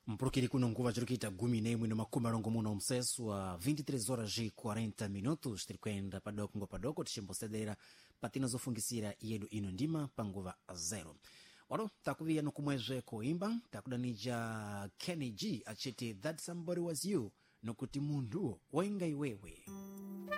Mpulukiri kuno nkuva chirukita gumi nemwe no makumi alongo muno msesu wa 23 horas e 40 minutos tirikwenda padoko ngo padoko tichimbosedera patina zofungisira yedu ino ndima panguva zero. Walo takuviya no kumwezwe kuimba takudanija Kenny G achiti That Somebody Was You no kuti mundu wenga iwewe.